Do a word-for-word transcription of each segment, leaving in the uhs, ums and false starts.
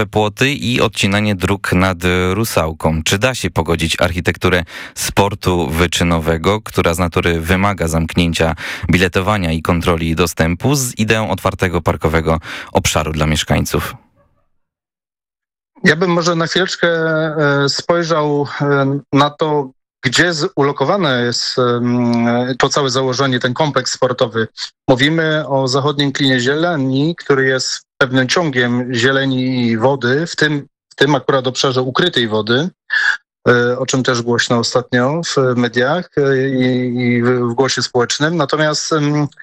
płoty i odcinanie dróg nad Rusałką. Czy da się pogodzić architekturę sportu wyczynowego, która z natury wymaga zamknięcia biletowania i kontroli dostępu, z ideą otwartego parkowego obszaru dla mieszkańców? Ja bym może na chwileczkę spojrzał na to, gdzie ulokowane jest to całe założenie, ten kompleks sportowy. Mówimy o zachodnim klinie zieleni, który jest pewnym ciągiem zieleni i wody, w tym, w tym akurat obszarze ukrytej wody, o czym też głośno ostatnio w mediach i, i w głosie społecznym. Natomiast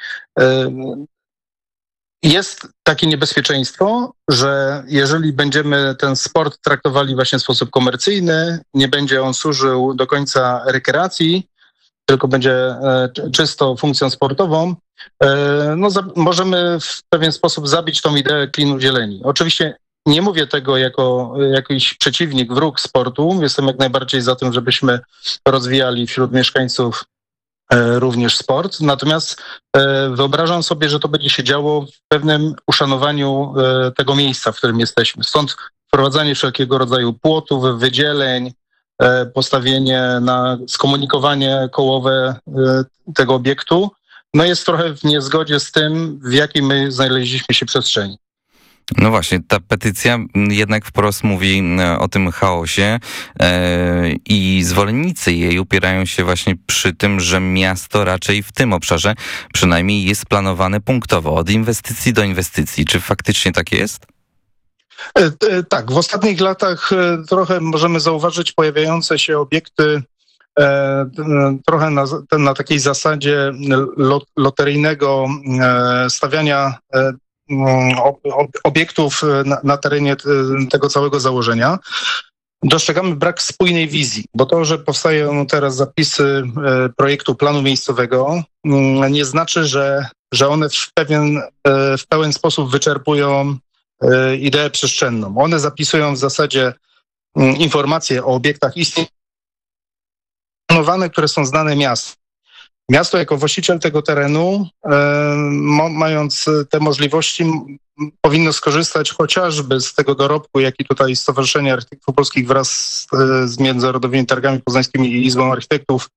jest takie niebezpieczeństwo, że jeżeli będziemy ten sport traktowali właśnie w sposób komercyjny, nie będzie on służył do końca rekreacji, tylko będzie czysto funkcją sportową, no możemy w pewien sposób zabić tą ideę klinu zieleni. Oczywiście nie mówię tego jako jakiś przeciwnik, wróg sportu. Jestem jak najbardziej za tym, żebyśmy rozwijali wśród mieszkańców również sport. Natomiast wyobrażam sobie, że to będzie się działo w pewnym uszanowaniu tego miejsca, w którym jesteśmy. Stąd wprowadzanie wszelkiego rodzaju płotów, wydzieleń, postawienie na skomunikowanie kołowe tego obiektu, no jest trochę w niezgodzie z tym, w jakiej my znaleźliśmy się przestrzeni. No właśnie, ta petycja jednak wprost mówi o tym chaosie e, i zwolennicy jej upierają się właśnie przy tym, że miasto raczej w tym obszarze przynajmniej jest planowane punktowo, od inwestycji do inwestycji. Czy faktycznie tak jest? Tak, w ostatnich latach trochę możemy zauważyć pojawiające się obiekty trochę na, na takiej zasadzie loteryjnego stawiania obiektów na, na terenie tego całego założenia. Dostrzegamy brak spójnej wizji, bo to, że powstają teraz zapisy projektu planu miejscowego, nie znaczy, że, że one w pewien, w pełen sposób wyczerpują ideę przestrzenną. One zapisują w zasadzie informacje o obiektach istniejących, które są znane miastu. Miasto jako właściciel tego terenu, mając te możliwości, powinno skorzystać chociażby z tego dorobku, jaki tutaj Stowarzyszenie Architektów Polskich wraz z, z Międzynarodowymi Targami Poznańskimi i Izbą Architektów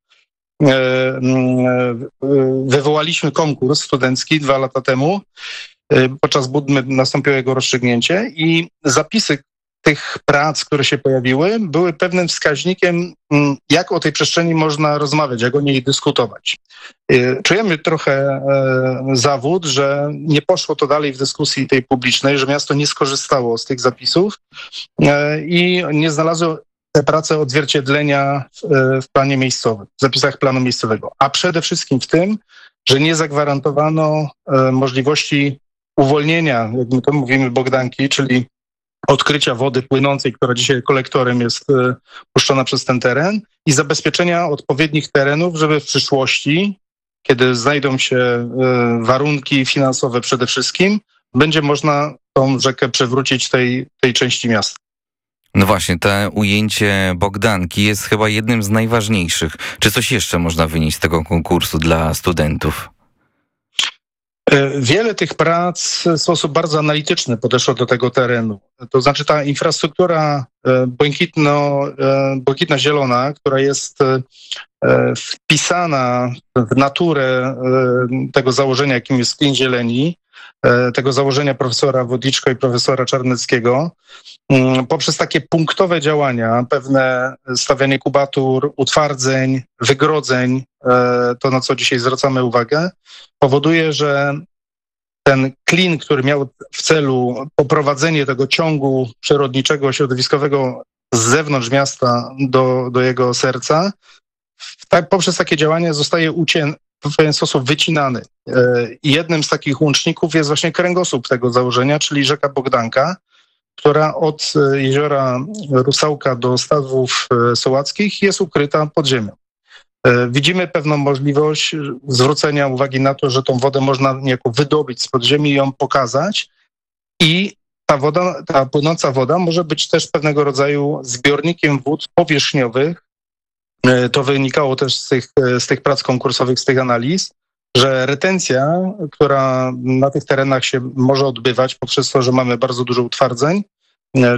wywołaliśmy konkurs studencki dwa lata temu. Podczas Budmy nastąpiło jego rozstrzygnięcie i zapisy tych prac, które się pojawiły, były pewnym wskaźnikiem, jak o tej przestrzeni można rozmawiać, jak o niej dyskutować. Czujemy trochę zawód, że nie poszło to dalej w dyskusji tej publicznej, że miasto nie skorzystało z tych zapisów i nie znalazło te prace odzwierciedlenia w planie miejscowym, w zapisach planu miejscowego. A przede wszystkim w tym, że nie zagwarantowano możliwości uwolnienia, jak my to mówimy, Bogdanki, czyli odkrycia wody płynącej, która dzisiaj kolektorem jest puszczona przez ten teren i zabezpieczenia odpowiednich terenów, żeby w przyszłości, kiedy znajdą się warunki finansowe przede wszystkim, będzie można tą rzekę przewrócić tej, tej części miasta. No właśnie, to ujęcie Bogdanki jest chyba jednym z najważniejszych. Czy coś jeszcze można wynieść z tego konkursu dla studentów? Wiele tych prac w sposób bardzo analityczny podeszło do tego terenu. To znaczy ta infrastruktura błękitno, błękitno-zielona, która jest wpisana w naturę tego założenia, jakim jest klin zieleni, tego założenia profesora Wodiczko i profesora Czarneckiego, poprzez takie punktowe działania, pewne stawianie kubatur, utwardzeń, wygrodzeń, to na co dzisiaj zwracamy uwagę, powoduje, że ten klin, który miał w celu poprowadzenie tego ciągu przyrodniczego, środowiskowego z zewnątrz miasta do, do jego serca, tak, poprzez takie działania zostaje ucięty, w pewien sposób wycinany. I jednym z takich łączników jest właśnie kręgosłup tego założenia, czyli rzeka Bogdanka, która od jeziora Rusałka do Stawów Sołackich jest ukryta pod ziemią. Widzimy pewną możliwość zwrócenia uwagi na to, że tą wodę można niejako wydobyć z podziemi i ją pokazać i ta woda, ta płynąca woda może być też pewnego rodzaju zbiornikiem wód powierzchniowych. To wynikało też z tych, z tych prac konkursowych, z tych analiz, że retencja, która na tych terenach się może odbywać poprzez to, że mamy bardzo dużo utwardzeń,